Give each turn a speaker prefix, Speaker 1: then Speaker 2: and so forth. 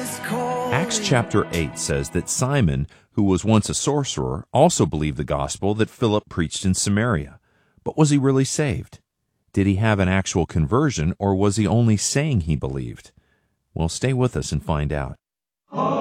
Speaker 1: Acts chapter 8 says that Simon, who was once a sorcerer, also believed the gospel that Philip preached in Samaria. But was he really saved? Did he have an actual conversion, or was he only saying he believed? Well, stay with us and find out.